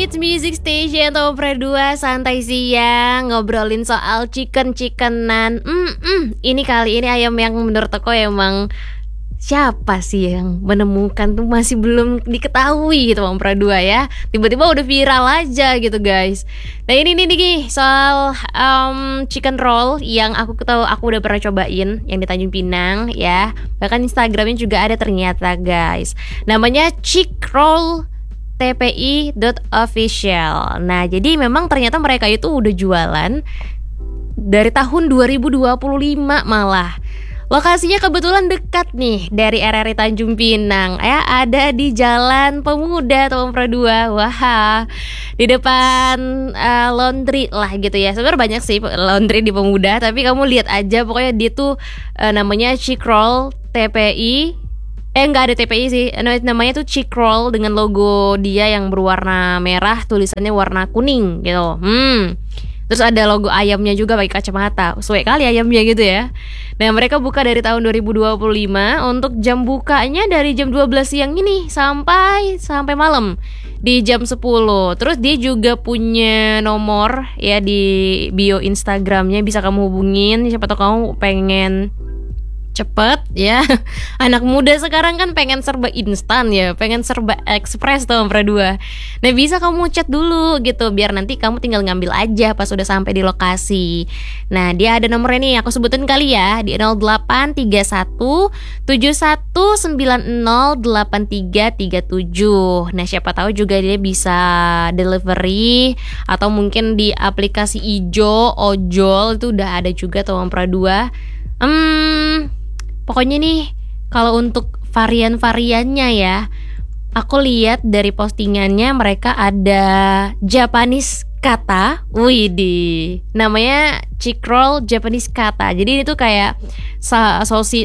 Hits Music Station Top Pro 2 santai siang ngobrolin soal chicken-chickenan. Ini kali ini ayam yang menurut aku emang siapa sih yang menemukan tuh masih belum diketahui gitu Bang Pro 2 ya. Tiba-tiba udah viral aja gitu guys. Nah ini nih soal chicken roll yang aku tahu aku udah pernah cobain yang di Tanjung Pinang ya. Bahkan Instagramnya juga ada ternyata guys. Namanya Chick Roll tpi.official. Nah jadi memang ternyata mereka itu udah jualan dari tahun 2025 malah. Lokasinya kebetulan dekat nih dari RRI Tanjung Pinang ya, ada di Jalan Pemuda Tom Pro 2. Wah, di depan laundry lah gitu ya. Sebenarnya banyak sih laundry di Pemuda, tapi kamu lihat aja pokoknya dia tuh namanya Chick Roll TPI. Nggak ada TPI sih, namanya tuh Chick Roll dengan logo dia yang berwarna merah, tulisannya warna kuning gitu. Terus ada logo ayamnya juga pakai kacamata. Sesuai kali ayamnya gitu ya. Nah mereka buka dari tahun 2025. Untuk jam bukanya dari jam 12 siang ini sampai malam di jam 10. Terus dia juga punya nomor ya di bio Instagramnya, bisa kamu hubungin. Siapa tahu kamu pengen cepet ya. Anak muda sekarang kan pengen serba instan ya, pengen serba ekspres tuh Pro 2. Nah bisa kamu chat dulu gitu, biar nanti kamu tinggal ngambil aja pas udah sampai di lokasi. Nah dia ada nomornya nih, aku sebutin kali ya, di 0831 71908337. Nah siapa tahu juga dia bisa delivery atau mungkin di aplikasi ijo ojol itu udah ada juga tuh Pro 2. Pokoknya nih kalau untuk varian-variannya ya, aku lihat dari postingannya mereka ada Japanese kata, widih, namanya Chick Roll Japanese kata. Jadi ini tuh kayak saus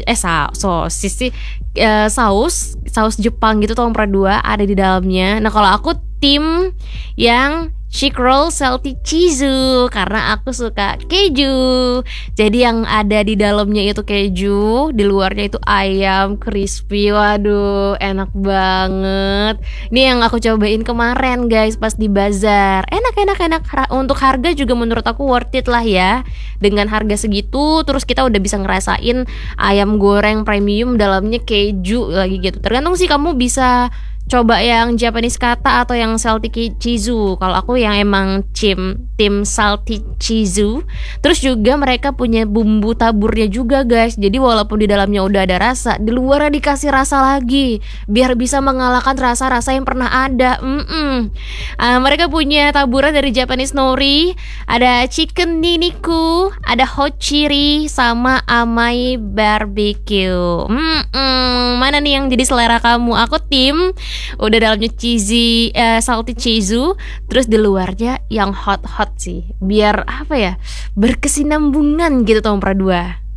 Jepang gitu Tom Pro 2 ada di dalamnya. Nah kalau aku tim yang Chick Roll Salty Chizu karena aku suka keju. Jadi yang ada di dalamnya itu keju, di luarnya itu ayam crispy. Waduh, enak banget. Ini yang aku cobain kemarin guys pas di bazar. Enak. Untuk harga juga menurut aku worth it lah ya. Dengan harga segitu terus kita udah bisa ngerasain ayam goreng premium dalamnya keju lagi gitu. Tergantung sih kamu bisa coba yang Japanese kata atau yang salty chizu. Kalau aku yang emang tim salty chizu. Terus juga mereka punya bumbu taburnya juga guys. Jadi walaupun di dalamnya udah ada rasa, di luarnya dikasih rasa lagi biar bisa mengalahkan rasa-rasa yang pernah ada. Mereka punya taburan dari Japanese nori, ada chicken niniku, ada hot chiri, sama amai barbecue. Mana nih yang jadi selera kamu? Aku tim udah dalamnya cheesy salty chizu, terus di luarnya yang hot sih, biar apa ya, berkesinambungan gitu Tom Pro 2.